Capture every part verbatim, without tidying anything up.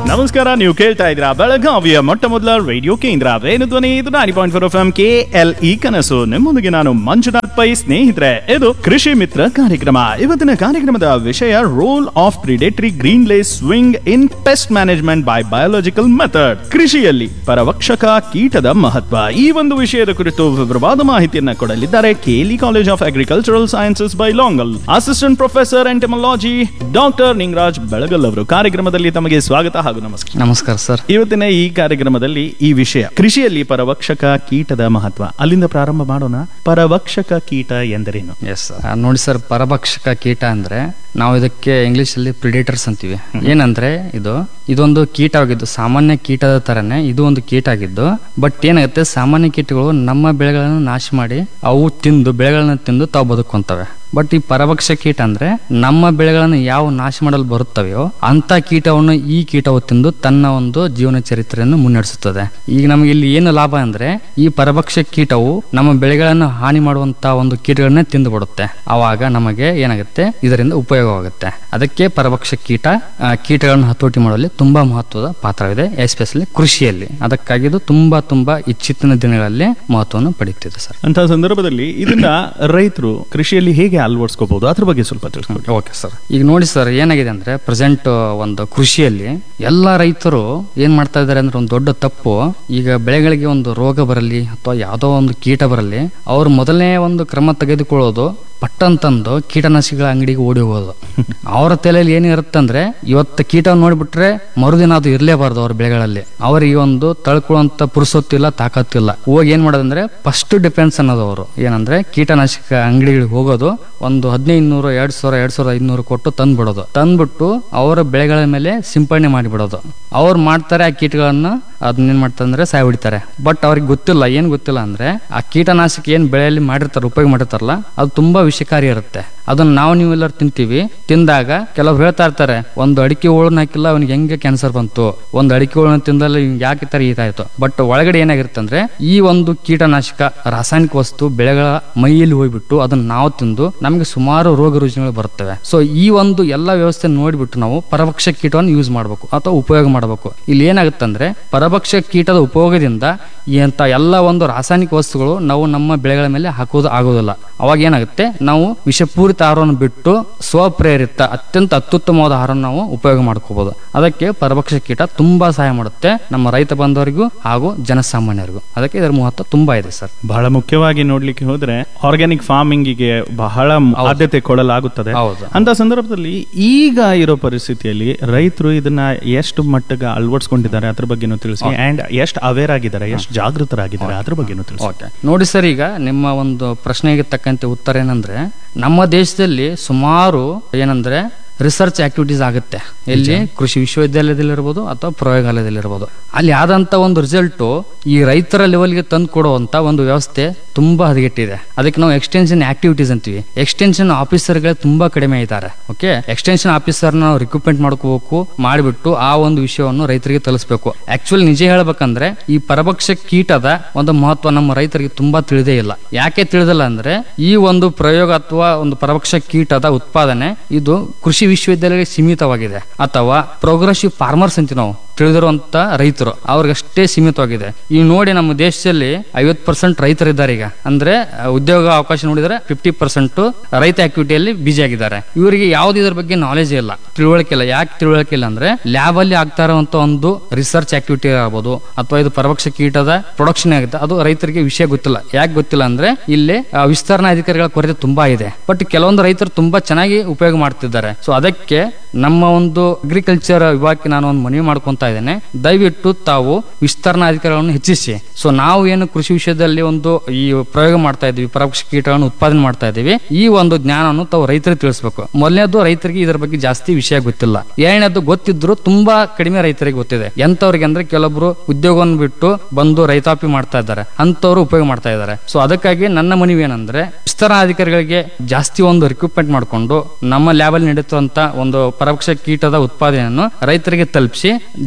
ನಮಸ್ಕಾರ, ನೀವು ಕೇಳ್ತಾ ಇದ್ದೀರಾ ಬೆಳಗಾವಿಯ ಮೊಟ್ಟ ಮೊದಲ ರೇಡಿಯೋ ಕೇಂದ್ರ ವೇಣುಧ್ವನಿ. ಇದು nine point four F M K L E ಕನಸು. ನಿಮ್ಮೊಂದಿಗೆ ನಾನು ಮಂಜುನಾಥ್ ಪೈ. ಸ್ನೇಹಿತರೆ, ಇದು ಕೃಷಿ ಮಿತ್ರ ಕಾರ್ಯಕ್ರಮ. ಇವತ್ತಿನ ಕಾರ್ಯಕ್ರಮದ ವಿಷಯ role of predatory green lace swing in pest management by biological method. ಕೃಷಿಯಲ್ಲಿ ಪರವಕ್ಷಕ ಕೀಟದ ಮಹತ್ವ. ಈ ಒಂದು ವಿಷಯದ ಕುರಿತು ವಿವರವಾದ ಮಾಹಿತಿಯನ್ನ ಕೊಡಲಿದ್ದಾರೆ KLE college of agricultural sciences by ಲಾಂಗಲ್ assistant professor ಎಂಟಮೊಲಾಜಿ doctor Ningaraj ಬೆಳಗಲ್ ಅವರು. ಕಾರ್ಯಕ್ರಮದಲ್ಲಿ ತಮಗೆ ಸ್ವಾಗತ ಹಾಗೂ ನಮಸ್ಕಾರ. ನಮಸ್ಕಾರ ಸರ್. ಇವತ್ತಿನ ಈ ಕಾರ್ಯಕ್ರಮದಲ್ಲಿ ಈ ವಿಷಯ ಕೃಷಿಯಲ್ಲಿ ಪರವಕ್ಷಕ ಕೀಟದ ಮಹತ್ವ. ಅಲ್ಲಿಂದ ಪ್ರಾರಂಭ ಮಾಡೋಣ. ಪರವಕ್ಷಕ ಕೀಟ ಎಂದರೇನು? ಎಸ್ ನೋಡಿ ಸರ್, ಪರಭಕ್ಷಕ ಕೀಟ ಅಂದ್ರೆ ನಾವು ಇದಕ್ಕೆ ಇಂಗ್ಲಿಷ್ ಅಲ್ಲಿ ಪ್ರಿಡೇಟರ್ಸ್ ಅಂತೀವಿ. ಏನಂದ್ರೆ ಇದು ಇದೊಂದು ಕೀಟವಾಗಿದ್ದು, ಸಾಮಾನ್ಯ ಕೀಟದ ತರನೇ ಇದು ಒಂದು ಕೀಟ ಆಗಿದ್ದು, ಬಟ್ ಏನಾಗುತ್ತೆ, ಸಾಮಾನ್ಯ ಕೀಟಗಳು ನಮ್ಮ ಬೆಳೆಗಳನ್ನು ನಾಶ ಮಾಡಿ ಅವು ತಿಂದು ಬೆಳೆಗಳನ್ನ ತಿಂದು ತಾವು ಬದುಕೊಂತವೆ. ಬಟ್ ಈ ಪರಭಕ್ಷ ಕೀಟ ಅಂದ್ರೆ ನಮ್ಮ ಬೆಳೆಗಳನ್ನು ಯಾವ ನಾಶ ಮಾಡಲು ಬರುತ್ತವೆಯೋ ಅಂತ ಕೀಟವನ್ನು ಈ ಕೀಟವು ತಿಂದು ತನ್ನ ಒಂದು ಜೀವನ ಚರಿತ್ರೆಯನ್ನು ಮುನ್ನಡೆಸುತ್ತದೆ. ಈಗ ನಮಗೆ ಇಲ್ಲಿ ಏನು ಲಾಭ ಅಂದ್ರೆ, ಈ ಪರಭಕ್ಷ ಕೀಟವು ನಮ್ಮ ಬೆಳೆಗಳನ್ನು ಹಾನಿ ಮಾಡುವಂತ ಒಂದು ಕೀಟಗಳನ್ನೇ ತಿಂದು ಬಿಡುತ್ತೆ. ಅವಾಗ ನಮಗೆ ಏನಾಗುತ್ತೆ, ಇದರಿಂದ ಉಪಯೋಗವಾಗುತ್ತೆ. ಅದಕ್ಕೆ ಪರಭಕ್ಷ ಕೀಟ ಕೀಟಗಳನ್ನು ಹತೋಟಿ ಮಾಡುವಲ್ಲಿ ತುಂಬಾ ಮಹತ್ವದ ಪಾತ್ರವಿದೆ, ಎಸ್ಪೆಷಲಿ ಕೃಷಿಯಲ್ಲಿ. ಅದಕ್ಕಾಗಿ ಇದು ತುಂಬಾ ತುಂಬಾ ಇತ್ತೀಚಿನ ದಿನಗಳಲ್ಲಿ ಮಹತ್ವವನ್ನು ಪಡೆಯುತ್ತಿದೆ ಸರ್. ಅಂತ ಸಂದರ್ಭದಲ್ಲಿ ಇದನ್ನ ರೈತರು ಕೃಷಿಯಲ್ಲಿ ಹೇಗೆ ಅಳವಡಿಸ್ಕೋಬಹುದು, ಅದ್ರ ಬಗ್ಗೆ ಸ್ವಲ್ಪ ತಿಳಿಸ್ಕೊಡಿ. Okay sir. ಈಗ ನೋಡಿ ಸರ್, ಏನಾಗಿದೆ ಅಂದ್ರೆ ಪ್ರೆಸೆಂಟ್ ಒಂದು ಕೃಷಿಯಲ್ಲಿ ಎಲ್ಲಾ ರೈತರು ಏನ್ ಮಾಡ್ತಾ ಇದಾರೆ ಅಂದ್ರೆ, ಒಂದು ದೊಡ್ಡ ತಪ್ಪು. ಈಗ ಬೆಳೆಗಳಿಗೆ ಒಂದು ರೋಗ ಬರಲಿ ಅಥವಾ ಯಾವುದೋ ಒಂದು ಕೀಟ ಬರಲಿ, ಅವ್ರು ಮೊದಲನೇ ಒಂದು ಕ್ರಮ ತೆಗೆದುಕೊಳ್ಳೋದು ಪಟ್ಟಂತಂದು ಕೀಟನಾಶಕಗಳ ಅಂಗಡಿಗೆ ಓಡಿ ಹೋಗೋದು. ಅವರ ತಲೆಯಲ್ಲಿ ಏನಿರುತ್ತಂದ್ರೆ, ಇವತ್ತು ಕೀಟ ನೋಡ್ಬಿಟ್ರೆ ಮರುದಿನ ಅದು ಇರ್ಲೇಬಾರ್ದು ಅವ್ರ ಬೆಳೆಗಳಲ್ಲಿ. ಅವರಿಗೆ ಒಂದು ತಳ್ಕೊಳ್ಳುವಂತ ಪುರುಸೊತ್ತಿಲ್ಲ, ತಾಕತ್ತಿಲ್ಲ. ಹೋಗಿ ಏನ್ ಮಾಡೋದಂದ್ರೆ ಫಸ್ಟ್ ಡಿಫೆನ್ಸ್ ಅನ್ನೋದು ಅವರು ಏನಂದ್ರೆ, ಕೀಟನಾಶಕ ಅಂಗಡಿಗಳಿಗೆ ಹೋಗೋದು, ಒಂದು ಹದಿನೈದು ನೂರು ಎರಡ್ ಸಾವಿರ ಎರಡ್ ಸಾವಿರದ ಐದ್ನೂರು ಕೊಟ್ಟು ತಂದ್ ಬಿಡೋದು. ತಂದ್ಬಿಟ್ಟು ಅವರ ಬೆಳೆಗಳ ಮೇಲೆ ಸಿಂಪಡಣೆ ಮಾಡಿಬಿಡೋದು. ಅವ್ರು ಮಾಡ್ತಾರೆ ಆ ಕೀಟಗಳನ್ನ, ಅದನ್ನೇನ್ ಮಾಡ್ತಾರೆ ಅಂದ್ರೆ ಸಾಯ್ ಹೊಡಿತಾರೆ. ಬಟ್ ಅವ್ರಿಗೆ ಗೊತ್ತಿಲ್ಲ, ಏನ್ ಗೊತ್ತಿಲ್ಲ ಅಂದ್ರೆ, ಆ ಕೀಟನಾಶಕ ಏನ್ ಬೆಳೆಯಲ್ಲಿ ಮಾಡಿರ್ತಾರೆ, ಉಪಯೋಗ ಮಾಡಿರ್ತಾರಲ್ಲ, ಅದು ತುಂಬಾ ವಿಷಕಾರಿ ಇರುತ್ತೆ. ಅದನ್ನ ನಾವು ನೀವೆಲ್ಲರೂ ತಿಂತೀವಿ. ತಿಂದಾಗ ಕೆಲವ್ರು ಹೇಳ್ತಾ ಇರ್ತಾರೆ, ಒಂದು ಅಡಿಕೆ ಹೋಳನ್ನ ಹಾಕಿಲ್ಲ ಅವನಿಗೆ ಹೆಂಗೆ ಕ್ಯಾನ್ಸರ್ ಬಂತು, ಒಂದು ಅಡಿಕೆ ಹೋಳನ್ನ ತಿಂದಲ್ಲ ಯಾಕೆ ತರ ಈತಾಯ್ತು. ಬಟ್ ಒಳಗಡೆ ಏನಾಗಿರುತ್ತೆ ಅಂದ್ರೆ, ಈ ಒಂದು ಕೀಟನಾಶಕ ರಾಸಾಯನಿಕ ವಸ್ತು ಬೆಳೆಗಳ ಮೈಯಲ್ಲಿ ಹೋಗ್ಬಿಟ್ಟು ಅದನ್ನ ನಾವು ತಿಂದು ನಮಗೆ ಸುಮಾರು ರೋಗ ರುಜಿನಗಳು ಬರುತ್ತವೆ. ಸೊ ಈ ಒಂದು ಎಲ್ಲ ವ್ಯವಸ್ಥೆ ನೋಡ್ಬಿಟ್ಟು ನಾವು ಪರಭಕ್ಷ ಕೀಟವನ್ನು ಯೂಸ್ ಮಾಡಬೇಕು ಅಥವಾ ಉಪಯೋಗ ಮಾಡಬೇಕು. ಇಲ್ಲಿ ಏನಾಗುತ್ತೆ ಅಂದ್ರೆ, ಪರಭಕ್ಷ ಕೀಟದ ಉಪಯೋಗದಿಂದ ಎಂತ ಎಲ್ಲ ಒಂದು ರಾಸಾಯನಿಕ ವಸ್ತುಗಳು ನಾವು ನಮ್ಮ ಬೆಳೆಗಳ ಮೇಲೆ ಹಾಕೋದು ಆಗೋದಿಲ್ಲ. ಅವಾಗ ಏನಾಗುತ್ತೆ, ನಾವು ವಿಷಪೂರಿತ ಆಹಾರವನ್ನು ಬಿಟ್ಟು ಸ್ವಪ್ರೇರಿತ ಅತ್ಯಂತ ಅತ್ಯುತ್ತಮವಾದ ಆಹಾರವನ್ನು ನಾವು ಉಪಯೋಗ ಮಾಡ್ಕೋಬಹುದು. ಅದಕ್ಕೆ ಪರಭಕ್ಷ ಕೀಟ ತುಂಬಾ ಸಹಾಯ ಮಾಡುತ್ತೆ ನಮ್ಮ ರೈತ ಬಂಧುವರಿಗೂ ಹಾಗೂ ಜನಸಾಮಾನ್ಯರಿಗೂ. ಅದಕ್ಕೆ ಇದರ ಮಹತ್ವ ತುಂಬಾ ಇದೆ ಸರ್. ಬಹಳ ಮುಖ್ಯವಾಗಿ ನೋಡ್ಲಿಕ್ಕೆ ಹೋದ್ರೆ ಆರ್ಗ್ಯಾನಿಕ್ ಫಾರ್ಮಿಂಗ್ ಗೆ ಬಹಳ ಆದ್ಯತೆ ಕೊಡಲಾಗುತ್ತದೆ. ಅಂತ ಸಂದರ್ಭದಲ್ಲಿ ಈಗ ಇರೋ ಪರಿಸ್ಥಿತಿಯಲ್ಲಿ ರೈತರು ಇದನ್ನ ಎಷ್ಟು ಮಟ್ಟಿಗೆ ಅಳವಡಿಸ್ಕೊಂಡಿದ್ದಾರೆ ಅದ್ರ ಬಗ್ಗೆನೂ ತಿಳಿಸಿ, ಅಂಡ್ ಎಷ್ಟು ಅವೇರ್ ಆಗಿದ್ದಾರೆ, ಎಷ್ಟು ಜಾಗೃತರಾಗಿದ್ದಾರೆ ಅದ್ರ ಬಗ್ಗೆನೂ ತಿಳಿಸಿ. ನೋಡಿ ಸರ್, ಈಗ ನಿಮ್ಮ ಒಂದು ಪ್ರಶ್ನೆಗೆ ತಕ್ಕಂತೆ ಉತ್ತರ ಏನಂದ್ರೆ, ನಮ್ಮ ದೇಶದಲ್ಲಿ ಸುಮಾರು ಏನಂದ್ರೆ ರಿಸರ್ಚ್ ಆಕ್ಟಿವಿಟೀಸ್ ಆಗುತ್ತೆ. ಎಲ್ಲಿ ಕೃಷಿ ವಿಶ್ವವಿದ್ಯಾಲಯದಲ್ಲಿರ್ಬೋದು ಅಥವಾ ಪ್ರಯೋಗಾಲಯದಲ್ಲಿರ್ಬೋದು. ಅಲ್ಲಿ ಆದಂತ ಒಂದು ರಿಸಲ್ಟ್ ಈ ರೈತರ ಲೆವೆಲ್ಗೆ ತಂದು ಕೊಡುವಂತ ಒಂದು ವ್ಯವಸ್ಥೆ ತುಂಬಾ ಹದಗೆಟ್ಟಿದೆ. ಅದಕ್ಕೆ ನಾವು ಎಕ್ಸ್ಟೆನ್ಷನ್ ಆಕ್ಟಿವಿಟೀಸ್ ಅಂತೀವಿ. ಎಕ್ಸ್ಟೆನ್ಷನ್ ಆಫೀಸರ್ಗಳೇ ತುಂಬಾ ಕಡಿಮೆ ಇದ್ದಾರೆ. ಓಕೆ, ಎಕ್ಸ್ಟೆನ್ಷನ್ ಆಫೀಸರ್ ನಾವು ರಿಕ್ರೂಟ್ಮೆಂಟ್ ಮಾಡ್ಕೋಬೇಕು, ಮಾಡಿಬಿಟ್ಟು ಆ ಒಂದು ವಿಷಯವನ್ನು ರೈತರಿಗೆ ತಲುಪಿಸಬೇಕು. ಆಕ್ಚುಲಿ ನಿಜ ಹೇಳ್ಬೇಕಂದ್ರೆ, ಈ ಪರಭಕ್ಷ ಕೀಟದ ಒಂದು ಮಹತ್ವ ನಮ್ಮ ರೈತರಿಗೆ ತುಂಬಾ ತಿಳಿದೇ ಇಲ್ಲ. ಯಾಕೆ ತಿಳಿದಿಲ್ಲ ಅಂದ್ರೆ, ಈ ಒಂದು ಪ್ರಯೋಗ ಅಥವಾ ಒಂದು ಪರಭಕ್ಷ ಕೀಟದ ಉತ್ಪಾದನೆ ಇದು ಕೃಷಿ ವಿಶ್ವವಿದ್ಯಾಲಯಕ್ಕೆ ಸೀಮಿತವಾಗಿದೆ, ಅಥವಾ ಪ್ರೋಗ್ರೆಸಿವ್ ಫಾರ್ಮರ್ಸ್ ಅಂತ ನಾವು ತಿಳಿದಿರುವಂತ ರೈತರು ಅವ್ರಿಗಷ್ಟೇ ಸೀಮಿತವಾಗಿದೆ. ಈ ನೋಡಿ ನಮ್ಮ ದೇಶದಲ್ಲಿ ಐವತ್ತು ಪರ್ಸೆಂಟ್ ರೈತರಿದ್ದಾರೆ. ಈಗ ಅಂದ್ರೆ ಉದ್ಯೋಗ ಅವಕಾಶ ನೋಡಿದ್ರೆ ಫಿಫ್ಟಿ ಪರ್ಸೆಂಟ್ ರೈತ ಆಕ್ಟಿವಿಟಿಯಲ್ಲಿ ಬಿಜಿ ಆಗಿದ್ದಾರೆ. ಇವರಿಗೆ ಯಾವ್ದು ಇದ್ರ ಬಗ್ಗೆ ನಾಲೆಜ್ ಇಲ್ಲ, ತಿಳುವಳಿಕೆ ಇಲ್ಲ. ಯಾಕೆ ತಿಳುವಳಿಕೆ ಇಲ್ಲ ಅಂದ್ರೆ, ಲ್ಯಾಬ್ ಅಲ್ಲಿ ಆಗ್ತಾ ಇರುವಂತ ಒಂದು ರಿಸರ್ಚ್ ಆಕ್ಟಿವಿಟಿ ಆಗ್ಬೋದು ಅಥವಾ ಇದು ಪರಭಕ್ಷ ಕೀಟದ ಪ್ರೊಡಕ್ಷನ್ ಆಗುತ್ತೆ, ಅದು ರೈತರಿಗೆ ವಿಷಯ ಗೊತ್ತಿಲ್ಲ. ಯಾಕೆ ಗೊತ್ತಿಲ್ಲ ಅಂದ್ರೆ, ಇಲ್ಲಿ ವಿಸ್ತರಣಾ ಅಧಿಕಾರಿಗಳ ಕೊರತೆ ತುಂಬಾ ಇದೆ. ಬಟ್ ಕೆಲವೊಂದು ರೈತರು ತುಂಬಾ ಚೆನ್ನಾಗಿ ಉಪಯೋಗ ಮಾಡ್ತಿದ್ದಾರೆ. ಸೊ ಅದಕ್ಕೆ ನಮ್ಮ ಒಂದು ಅಗ್ರಿಕಲ್ಚರ್ ವಿಭಾಗಕ್ಕೆ ನಾನು ಒಂದು ಮನವಿ ಮಾಡ್ಕೊಂತ ಇದ್ದೇನೆ, ದಯವಿಟ್ಟು ತಾವು ವಿಸ್ತರಣಾ ಅಧಿಕಾರಿಗಳನ್ನು ಹೆಚ್ಚಿಸಿ. ಸೊ ನಾವು ಏನು ಕೃಷಿ ವಿಷಯದಲ್ಲಿ ಒಂದು ಈ ಪ್ರಯೋಗ ಮಾಡ್ತಾ ಇದ್ದೀವಿ, ಪರಭಕ್ಷ ಕೀಟಗಳನ್ನು ಉತ್ಪಾದನೆ ಮಾಡ್ತಾ ಇದ್ದೀವಿ, ಈ ಒಂದು ಜ್ಞಾನವನ್ನು ತಾವು ರೈತರಿಗೆ ತಿಳಿಸಬೇಕು. ಮೊದಲನೇದು, ರೈತರಿಗೆ ಇದರ ಬಗ್ಗೆ ಜಾಸ್ತಿ ವಿಷಯ ಗೊತ್ತಿಲ್ಲ. ಎರಡನೇದು, ಗೊತ್ತಿದ್ರು ತುಂಬಾ ಕಡಿಮೆ ರೈತರಿಗೆ ಗೊತ್ತಿದೆ. ಎಂತವ್ರಿಗೆ ಅಂದ್ರೆ, ಕೆಲವೊಬ್ರು ಉದ್ಯೋಗವನ್ನು ಬಿಟ್ಟು ಬಂದು ರೈತಾಪಿ ಮಾಡ್ತಾ ಇದ್ದಾರೆ, ಅಂತವ್ರು ಉಪಯೋಗ ಮಾಡ್ತಾ ಇದ್ದಾರೆ. ಸೊ ಅದಕ್ಕಾಗಿ ನನ್ನ ಮನವಿ ಏನಂದ್ರೆ, ವಿಸ್ತರಣಾ ಅಧಿಕಾರಿಗಳಿಗೆ ಜಾಸ್ತಿ ಒಂದು ರಿಕ್ರೂಟ್ಮೆಂಟ್ ಮಾಡಿಕೊಂಡು ನಮ್ಮ ಲ್ಯಾಬ್ ಅಲ್ಲಿ ನಡೆಯುವಂತ ಒಂದು ಪರಭಕ್ಷ ಕೀಟದ ಉತ್ಪಾದನೆಯನ್ನು ರೈತರಿಗೆ ತಲುಪಿಸಿ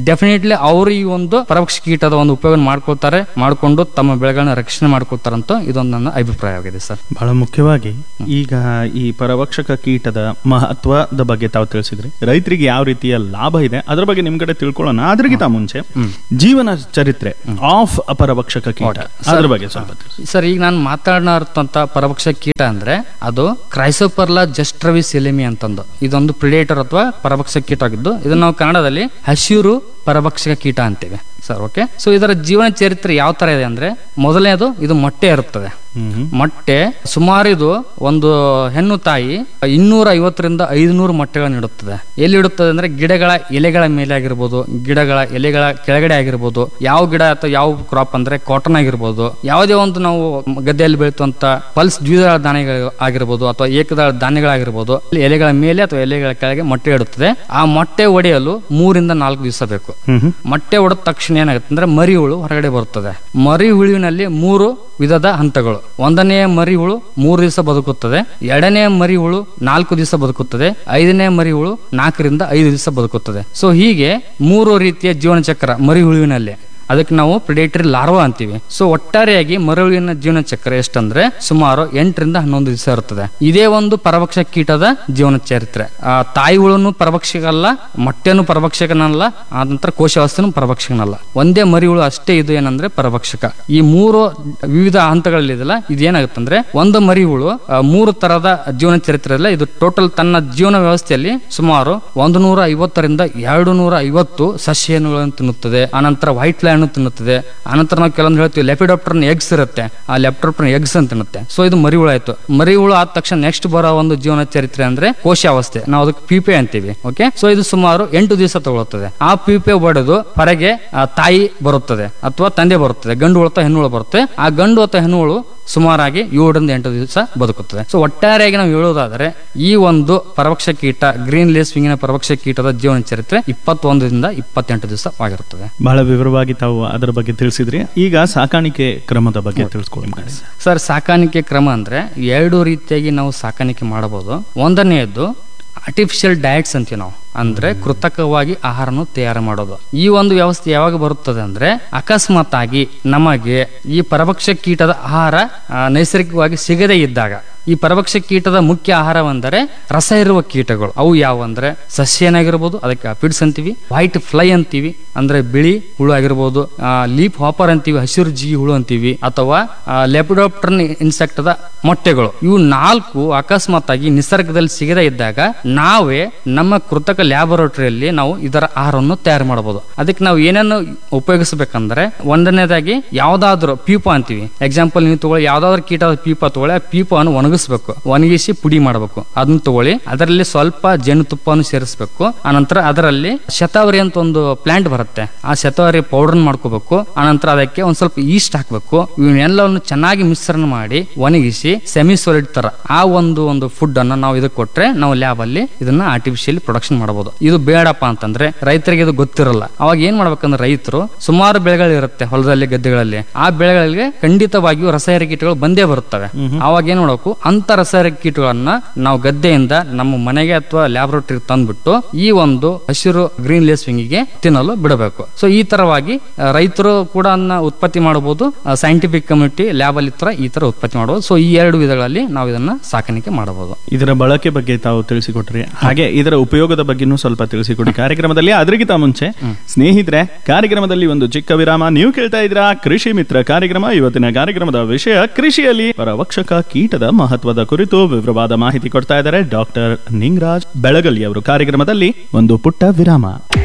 ಡೆಫಿನೆಟ್ಲಿ ಅವರು ಈ ಒಂದು ಪರಭಕ್ಷ ಕೀಟದ ಒಂದು ಉಪಯೋಗ ಮಾಡ್ಕೊಳ್ತಾರೆ, ಮಾಡ್ಕೊಂಡು ತಮ್ಮ ಬೆಳೆಗಳನ್ನ ರಕ್ಷಣೆ ಮಾಡ್ಕೊಳ್ತಾರಂತ ಇದೊಂದು ನನ್ನ ಅಭಿಪ್ರಾಯವಾಗಿದೆ ಸರ್. ಬಹಳ ಮುಖ್ಯವಾಗಿ ಈಗ ಈ ಪರಭಕ್ಷಕ ಕೀಟದ ಮಹತ್ವದ ಬಗ್ಗೆ ತಾವು ತಿಳಿಸಿದ್ರಿ, ರೈತರಿಗೆ ಯಾವ ರೀತಿಯ ಲಾಭ ಇದೆ ಅದರ ಬಗ್ಗೆ ನಿಮ್ ಕಡೆ ತಿಳ್ಕೊಳ್ಳೋಣ. ಅದ್ರಗಿಂತ ಮುಂಚೆ ಜೀವನ ಚರಿತ್ರೆ ಆಫ್ ಪರಭಕ್ಷಕ ಕೀಟ ಅದ್ರ ಬಗ್ಗೆ ಸ್ವಲ್ಪ ಸರ್. ಈಗ ನಾನು ಮಾತನಾಡುತ್ತಂತ ಪರಭಕ್ಷಕ ಕೀಟ ಅಂದ್ರೆ ಅದು ಕ್ರೈಸೋಪರ್ಲಾ ಜಸ್ಟ್ರವಿಸ್ ಎಲಿಮಿ ಅಂತಂದು ಇದೊಂದು ಪ್ರಿಡೇಟರ್ ಅಥವಾ ಪರಭಕ್ಷಕ ಕೀಟ ಆಗಿದ್ದು, ಇದನ್ನ ನಾವು ಕನ್ನಡದಲ್ಲಿ ಹಸಿರು ಪರಭಕ್ಷಕ ಕೀಟ ಅಂತೇವೆ ಸರ್. ಓಕೆ, ಸೊ ಇದರ ಜೀವನ ಚರಿತ್ರೆ ಯಾವ ತರ ಇದೆ ಅಂದ್ರೆ, ಮೊದಲನೇದು ಇದು ಮೊಟ್ಟೆ ಇರುತ್ತದೆ. ಮೊಟ್ಟೆ ಸುಮಾರು ಇದು ಒಂದು ಹೆಣ್ಣು ತಾಯಿ ಇನ್ನೂರ ಐವತ್ತರಿಂದ ಐದುನೂರು ಮೊಟ್ಟೆಗಳನ್ನು ಇಡುತ್ತದೆ. ಎಲ್ಲಿ ಇಡುತ್ತದೆ ಅಂದ್ರೆ ಗಿಡಗಳ ಎಲೆಗಳ ಮೇಲೆ ಆಗಿರ್ಬೋದು, ಗಿಡಗಳ ಎಲೆಗಳ ಕೆಳಗಡೆ ಆಗಿರ್ಬೋದು, ಯಾವ ಗಿಡ ಅಥವಾ ಯಾವ ಕ್ರಾಪ್ ಅಂದ್ರೆ ಕಾಟನ್ ಆಗಿರ್ಬೋದು, ಯಾವುದೇ ಒಂದು ನಾವು ಗದ್ದೆಯಲ್ಲಿ ಬೆಳೆಯುವಂತ ಪಲ್ಸ್ ದ್ವಿದಳ ಧಾನ್ಯಗಳು ಆಗಿರ್ಬೋದು ಅಥವಾ ಏಕದಳ ಧಾನ್ಯಗಳಾಗಿರ್ಬೋದು, ಎಲೆಗಳ ಮೇಲೆ ಅಥವಾ ಎಲೆಗಳ ಕೆಳಗೆ ಮೊಟ್ಟೆ ಇಡುತ್ತದೆ. ಆ ಮೊಟ್ಟೆ ಒಡೆಯಲು ಮೂರಿಂದ ನಾಲ್ಕು ದಿವಸ ಬೇಕು. ಮೊಟ್ಟೆ ಒಡೆದ ತಕ್ಷಣ ಏನಾಗುತ್ತೆ ಅಂದ್ರೆ ಮರಿ ಹುಳು ಹೊರಗಡೆ ಬರುತ್ತದೆ. ಮರಿ ಹುಳುವಿನಲ್ಲಿ ಮೂರು ವಿಧದ ಹಂತಗಳು. ಒಂದನೇ ಮರಿ ಹುಳು ಮೂರು ದಿವಸ ಬದುಕುತ್ತದೆ, ಎರಡನೇ ಮರಿ ಹುಳು ನಾಲ್ಕು ದಿವಸ ಬದುಕುತ್ತದೆ, ಐದನೇ ಮರಿ ಹುಳು ನಾಲ್ಕರಿಂದ ಐದು ದಿವಸ ಬದುಕುತ್ತದೆ. ಸೊ ಹೀಗೆ ಮೂರು ರೀತಿಯ ಜೀವನ ಚಕ್ರ ಮರಿ ಹುಳುವಿನಲ್ಲಿ. ಅದಕ್ಕೆ ನಾವು ಪ್ರಿಡೇಟರಿ ಲಾರ್ವಾ ಅಂತೀವಿ. ಸೊ ಒಟ್ಟಾರೆಯಾಗಿ ಮರಳುವಿನ ಜೀವನ ಚಕ್ರ ಎಷ್ಟಂದ್ರೆ ಸುಮಾರು ಎಂಟರಿಂದ ಹನ್ನೊಂದು ದಿವಸ ಇರುತ್ತದೆ. ಇದೇ ಒಂದು ಪರಭಕ್ಷಕ ಕೀಟದ ಜೀವನ ಚರಿತ್ರೆ. ಆ ತಾಯಿ ಹುಳುನು ಪರಭಕ್ಷಕಲ್ಲ, ಮೊಟ್ಟೆನು ಪರಭಕ್ಷಕನಲ್ಲ, ಆ ನಂತರ ಕೋಶಾವಸ್ಥೆನೂ ಪರಭಕ್ಷಕನಲ್ಲ. ಒಂದೇ ಮರಿ ಹುಳು ಅಷ್ಟೇ ಇದು ಏನಂದ್ರೆ ಪರಭಕ್ಷಕ. ಈ ಮೂರು ವಿವಿಧ ಹಂತಗಳಲ್ಲಿದೆಲ್ಲ ಇದೇನಾಗುತ್ತಂದ್ರೆ, ಒಂದು ಮರಿ ಹುಳು ಮೂರು ತರದ ಜೀವನ ಚರಿತ್ರೆಯಲ್ಲ, ಇದು ಟೋಟಲ್ ತನ್ನ ಜೀವನ ವ್ಯವಸ್ಥೆಯಲ್ಲಿ ಸುಮಾರು ಒಂದು ನೂರ ಐವತ್ತರಿಂದ ಎರಡು ನೂರ ಐವತ್ತು ಸಸ್ಯಗಳನ್ನು ತಿನ್ನುತ್ತದೆ. ಆನಂತರ ವೈಟ್ ಲೈನ್ ತಿನ್ನುತ್ತದೆ. ಆನಂತರ ನಾವು ಕೆಲವೊಂದು ಹೇಳ್ತೀವಿ ಲೆಪಿಡಾಪ್ಟರ್ನ ಎಗ್ಸ್ ಇರುತ್ತೆ, ಆ ಲೆಪಿಡಾಪ್ಟರ್ನ ಎಗ್ಸ್ ಅಂತ ತಿನ್ನುತ್ತೆ. ಸೊ ಇದು ಮರಿ ಹುಳು ಆಯ್ತು. ಮರಿ ಹುಳು ಆದ ತಕ್ಷಣ ನೆಕ್ಸ್ಟ್ ಬರೋ ಒಂದು ಜೀವನ ಚರಿತ್ರೆ ಅಂದ್ರೆ ಕೋಶಾವಸ್ಥೆ, ನಾವು ಅದಕ್ಕೆ ಪೀಪೆ ಅಂತೀವಿ. ಓಕೆ, ಸೊ ಇದು ಸುಮಾರು ಎಂಟು ದಿವಸ ತಗೊಳ್ಳುತ್ತದೆ. ಆ ಪೀಪೆ ಬಡಿದು ಹೊರಗೆ ತಾಯಿ ಬರುತ್ತದೆ ಅಥವಾ ತಂದೆ ಬರುತ್ತದೆ, ಗಂಡು ಹುಳು ಅಥವಾ ಹೆಣ್ಣು ಹುಳು ಬರುತ್ತೆ. ಆ ಗಂಡು ಅಥವಾ ಹೆಣ್ಣು ಹುಳು ಸುಮಾರಾಗಿ ಏಳರಿಂದ ಎಂಟು ದಿವಸ ಬದುಕುತ್ತದೆ. ಸೊ ಒಟ್ಟಾರೆಯಾಗಿ ನಾವು ಹೇಳುವುದಾದರೆ ಈ ಒಂದು ಪರಭಕ್ಷಕ ಕೀಟ ಗ್ರೀನ್ ಲೇಸ್ ವಿಂಗಿನ ಪರಭಕ್ಷಕ ಕೀಟದ ಜೀವನ ಚರಿತ್ರೆ ಇಪ್ಪತ್ತೊಂದರಿಂದ ಇಪ್ಪತ್ತೆಂಟು ದಿವಸವಾಗಿರುತ್ತದೆ. ಬಹಳ ವಿವರವಾಗಿ ತಾವು ಅದರ ಬಗ್ಗೆ ತಿಳಿಸಿದ್ರಿ. ಈಗ ಸಾಕಾಣಿಕೆ ಕ್ರಮದ ಬಗ್ಗೆ ತಿಳಿಸ್ಕೊಳ್ಳಿ ಸರ್. ಸಾಕಾಣಿಕೆ ಕ್ರಮ ಅಂದ್ರೆ ಎರಡು ರೀತಿಯಾಗಿ ನಾವು ಸಾಕಾಣಿಕೆ ಮಾಡಬಹುದು. ಒಂದನೆಯದು ಆರ್ಟಿಫಿಷಿಯಲ್ ಡಯಟ್ಸ್ ಅಂತೀವಿ ನಾವು, ಅಂದ್ರೆ ಕೃತಕವಾಗಿ ಆಹಾರನು ತಯಾರು ಮಾಡೋದು. ಈ ಒಂದು ವ್ಯವಸ್ಥೆ ಯಾವಾಗ ಬರುತ್ತದೆ ಅಂದ್ರೆ, ಅಕಸ್ಮಾತ್ ಆಗಿ ನಮಗೆ ಈ ಪರಭಕ್ಷಕ ಕೀಟದ ಆಹಾರ ನೈಸರ್ಗಿಕವಾಗಿ ಸಿಗದೇ ಇದ್ದಾಗ. ಈ ಪರಭಕ್ಷಕ ಕೀಟದ ಮುಖ್ಯ ಆಹಾರವೆಂದರೆ ರಸ ಇರುವ ಕೀಟಗಳು. ಅವು ಯಾವ ಅಂದ್ರೆ ಸಸ್ಯ ಏನಾಗಿರ್ಬೋದು, ಅದಕ್ಕೆ ಅಪಿಡ್ಸ್ ಅಂತೀವಿ, ವೈಟ್ ಫ್ಲೈ ಅಂತೀವಿ ಅಂದ್ರೆ ಬಿಳಿ ಹುಳು ಆಗಿರ್ಬೋದು, ಲೀಪ್ ಹಾಪರ್ ಅಂತೀವಿ, ಹಸಿರು ಜೀವಿ ಹುಳು ಅಂತೀವಿ, ಅಥವಾ ಲೆಪಿಡೋಪ್ಟರ್ ಇನ್ಸೆಕ್ಟ್ ದ ಮೊಟ್ಟೆಗಳು. ಇವು ನಾಲ್ಕು ಅಕಸ್ಮಾತ್ ಆಗಿ ನಿಸರ್ಗದಲ್ಲಿ ಸಿಗದೇ ಇದ್ದಾಗ ನಾವೇ ನಮ್ಮ ಕೃತಕ ಲ್ಯಾಬೊರೇಟರಿಯಲ್ಲಿ ನಾವು ಇದರ ಆಹಾರವನ್ನು ತಯಾರು ಮಾಡಬಹುದು. ಅದಕ್ಕೆ ನಾವು ಏನೇನು ಉಪಯೋಗಿಸಬೇಕಂದ್ರೆ, ಒಂದನೇದಾಗಿ ಯಾವ್ದಾದ್ರು ಪೀಪ ಅಂತೀವಿ. ಎಕ್ಸಾಂಪಲ್ ನೀವು ತಗೊಳ್ಳಿ, ಯಾವ್ದಾದ್ರು ಕೀಟದ ಪೀಪ ತಗೊಳ್ಳಿ, ಆ ಪೀಪವನ್ನು ಒಣಗಿಸ್ಬೇಕು, ಒಣಗಿಸಿ ಪುಡಿ ಮಾಡಬೇಕು. ಅದನ್ನ ತಗೊಳ್ಳಿ, ಅದರಲ್ಲಿ ಸ್ವಲ್ಪ ಜೇನುತುಪ್ಪವನ್ನು ಸೇರಿಸಬೇಕು. ಆನಂತರ ಅದರಲ್ಲಿ ಶತಾವರಿ ಅಂತ ಒಂದು ಪ್ಲಾಂಟ್ ಬರುತ್ತೆ, ಆ ಶತಾವರಿ ಪೌಡರ್ ಮಾಡ್ಕೋಬೇಕು. ಆನಂತರ ಅದಕ್ಕೆ ಒಂದ್ ಸ್ವಲ್ಪ ಈಸ್ಟ್ ಹಾಕ್ಬೇಕು. ಇವನ್ನೆಲ್ಲವನ್ನು ಚೆನ್ನಾಗಿ ಮಿಶ್ರಣ ಮಾಡಿ ಒಣಗಿಸಿ ಸೆಮಿ ಸಾಲಿಡ್ ತರ ಆ ಒಂದು ಒಂದು ಫುಡ್ ಅನ್ನ ನಾವು ಇದಕ್ಕೆ ಕೊಟ್ರೆ ನಾವು ಲ್ಯಾಬ್ ಅಲ್ಲಿ ಇದನ್ನ ಆರ್ಟಿಫಿಷಿಯಲಿ ಪ್ರೊಡಕ್ಷನ್ ಮಾಡಬಹುದು. ಇದು ಬೇಡಪ್ಪ ಅಂತಂದ್ರೆ ರೈತರಿಗೆ ಇದು ಗೊತ್ತಿರಲ್ಲ. ಅವಾಗ ಏನ್ ಮಾಡ್ಬೇಕಂದ್ರೆ, ರೈತರು ಸುಮಾರು ಬೆಳೆಗಳಿರುತ್ತೆ ಹೊಲದಲ್ಲಿ ಗದ್ದೆಗಳಲ್ಲಿ, ಆ ಬೆಳೆಗಳಿಗೆ ಖಂಡಿತವಾಗಿಯೂ ರಸಾಯನಿಕ ಕೀಟಗಳು ಬಂದೇ ಬರುತ್ತವೆ. ಅವಾಗ ಏನ್ ಮಾಡಬೇಕು, ಅಂತ ರಸಾಯನಿಕ ಕೀಟಗಳನ್ನ ನಾವು ಗದ್ದೆಯಿಂದ ನಮ್ಮ ಮನೆಗೆ ಅಥವಾ ಲ್ಯಾಬೊರೇಟರಿ ತಂದ್ಬಿಟ್ಟು ಈ ಒಂದು ಹಸಿರು ಗ್ರೀನ್ ಲೇಸ್ ವಿಂಗಿಗೆ ತಿನ್ನಲು ಬಿಡಬೇಕು. ಸೊ ಈ ತರವಾಗಿ ರೈತರು ಕೂಡ ಉತ್ಪತ್ತಿ ಮಾಡಬಹುದು, ಸೈಂಟಿಫಿಕ್ ಕಮ್ಯುನಿಟಿ ಲ್ಯಾಬ್ ಅಲ್ಲಿ ತರ ಈ ತರ ಉತ್ಪತ್ತಿ ಮಾಡಬಹುದು. ಸೊ ಈ ಎರಡು ವಿಧಗಳಲ್ಲಿ ನಾವು ಇದನ್ನ ಸಾಕಾಣಿಕೆ ಮಾಡಬಹುದು. ಇದರ ಬಳಕೆ ಬಗ್ಗೆ ತಾವು ತಿಳಿಸಿಕೊಟ್ರಿ, ಹಾಗೆ ಇದರ ಉಪಯೋಗದ ಬಗ್ಗೆನೂ ಸ್ವಲ್ಪ ತಿಳಿಸಿಕೊಡಿ ಕಾರ್ಯಕ್ರಮದಲ್ಲಿ. ಅದರಿಗಿಂತ ಮುಂಚೆ ಸ್ನೇಹಿತರೆ, ಕಾರ್ಯಕ್ರಮದಲ್ಲಿ ಒಂದು ಚಿಕ್ಕ ವಿರಾಮ. ನೀವು ಕೇಳ್ತಾ ಇದ್ದೀರಾ ಕೃಷಿ ಮಿತ್ರ ಕಾರ್ಯಕ್ರಮ. ಇವತ್ತಿನ ಕಾರ್ಯಕ್ರಮದ ವಿಷಯ ಕೃಷಿಯಲ್ಲಿ ಪರಭಕ್ಷಕ ಕೀಟದ ಮಹತ್ವದ ಕುರಿತು ವಿವರವಾದ ಮಾಹಿತಿ ಕೊಡ್ತಾ ಇದ್ದಾರೆ ಡಾಕ್ಟರ್ ನಿಂಗರಾಜ್ ಬೆಳಗಲಿ ಅವರು. ಕಾರ್ಯಕ್ರಮದಲ್ಲಿ ಒಂದು ಪುಟ್ಟ ವಿರಾಮ.